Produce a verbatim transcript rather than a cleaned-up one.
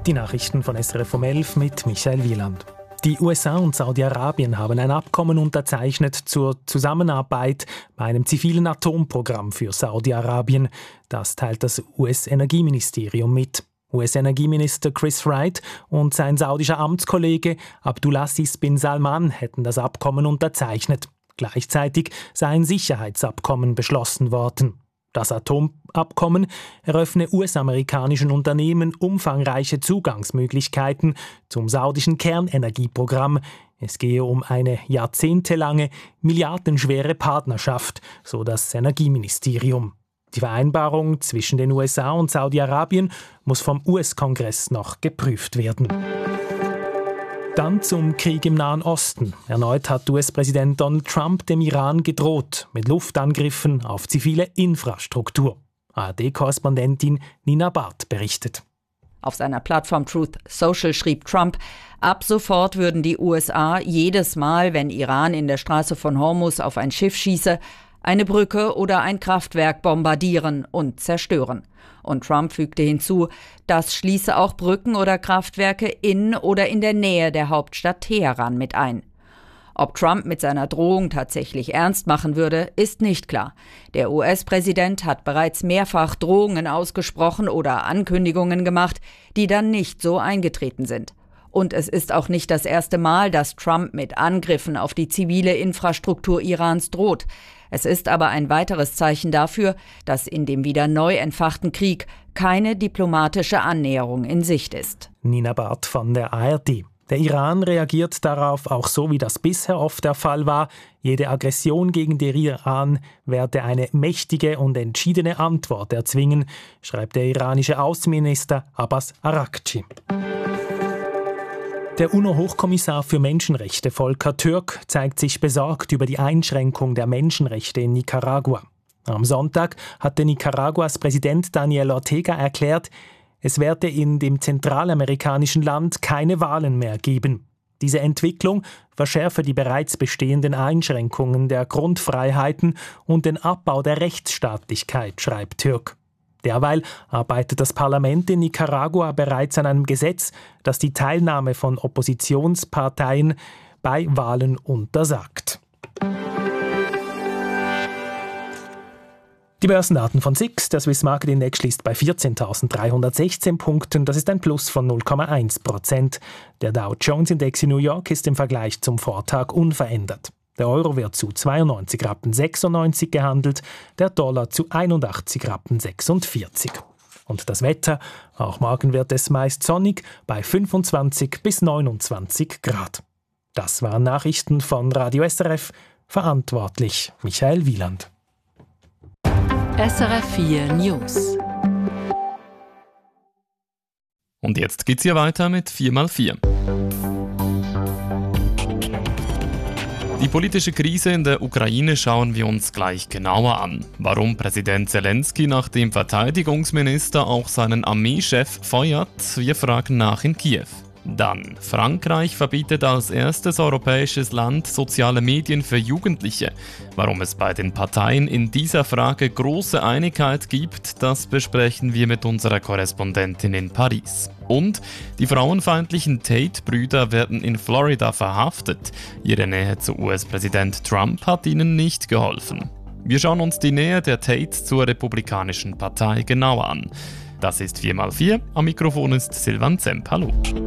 Die Nachrichten von S R F um elf mit Michael Wieland. Die U S A und Saudi-Arabien haben ein Abkommen unterzeichnet zur Zusammenarbeit bei einem zivilen Atomprogramm für Saudi-Arabien. Das teilt das U S-Energieministerium mit. U S-Energieminister Chris Wright und sein saudischer Amtskollege Abdulaziz bin Salman hätten das Abkommen unterzeichnet. Gleichzeitig sei ein Sicherheitsabkommen beschlossen worden. Das Atomabkommen eröffne U S-amerikanischen Unternehmen umfangreiche Zugangsmöglichkeiten zum saudischen Kernenergieprogramm. Es gehe um eine jahrzehntelange, milliardenschwere Partnerschaft, so das Energieministerium. Die Vereinbarung zwischen den U S A und Saudi-Arabien muss vom U S-Kongress noch geprüft werden. Dann zum Krieg im Nahen Osten. Erneut hat U S-Präsident Donald Trump dem Iran gedroht mit Luftangriffen auf zivile Infrastruktur. A R D-Korrespondentin Nina Barth berichtet. Auf seiner Plattform Truth Social schrieb Trump, ab sofort würden die U S A jedes Mal, wenn Iran in der Straße von Hormuz auf ein Schiff schieße, eine Brücke oder ein Kraftwerk bombardieren und zerstören. Und Trump fügte hinzu, das schließe auch Brücken oder Kraftwerke in oder in der Nähe der Hauptstadt Teheran mit ein. Ob Trump mit seiner Drohung tatsächlich ernst machen würde, ist nicht klar. Der U S-Präsident hat bereits mehrfach Drohungen ausgesprochen oder Ankündigungen gemacht, die dann nicht so eingetreten sind. Und es ist auch nicht das erste Mal, dass Trump mit Angriffen auf die zivile Infrastruktur Irans droht. Es ist aber ein weiteres Zeichen dafür, dass in dem wieder neu entfachten Krieg keine diplomatische Annäherung in Sicht ist. Nina Barth von der A R D. Der Iran reagiert darauf auch so, wie das bisher oft der Fall war. Jede Aggression gegen den Iran werde eine mächtige und entschiedene Antwort erzwingen, schreibt der iranische Außenminister Abbas Araghchi. Der UNO-Hochkommissar für Menschenrechte Volker Türk zeigt sich besorgt über die Einschränkung der Menschenrechte in Nicaragua. Am Sonntag hatte Nicaraguas Präsident Daniel Ortega erklärt, es werde in dem zentralamerikanischen Land keine Wahlen mehr geben. Diese Entwicklung verschärfe die bereits bestehenden Einschränkungen der Grundfreiheiten und den Abbau der Rechtsstaatlichkeit, schreibt Türk. Derweil arbeitet das Parlament in Nicaragua bereits an einem Gesetz, das die Teilnahme von Oppositionsparteien bei Wahlen untersagt. Die Börsendaten von S I X, der Swiss Market Index, schließt bei vierzehntausenddreihundertsechzehn Punkten, das ist ein Plus von null Komma eins Prozent. Der Dow Jones Index in New York ist im Vergleich zum Vortag unverändert. Der Euro wird zu zweiundneunzig Rappen sechsundneunzig gehandelt, der Dollar zu einundachtzig Rappen sechsundvierzig. Und das Wetter, auch morgen wird es meist sonnig bei fünfundzwanzig bis neunundzwanzig Grad. Das waren Nachrichten von Radio S R F, verantwortlich Michael Wieland. S R F vier News. Und jetzt geht's hier weiter mit vier mal vier. Die politische Krise in der Ukraine schauen wir uns gleich genauer an. Warum Präsident Zelensky nach dem Verteidigungsminister auch seinen Armeechef feuert, wir fragen nach in Kiew. Dann, Frankreich verbietet als erstes europäisches Land soziale Medien für Jugendliche. Warum es bei den Parteien in dieser Frage große Einigkeit gibt, das besprechen wir mit unserer Korrespondentin in Paris. Und die frauenfeindlichen Tate-Brüder werden in Florida verhaftet. Ihre Nähe zu U S-Präsident Trump hat ihnen nicht geholfen. Wir schauen uns die Nähe der Tates zur Republikanischen Partei genauer an. Das ist vier mal vier, am Mikrofon ist Silvan Zemp. Hallo.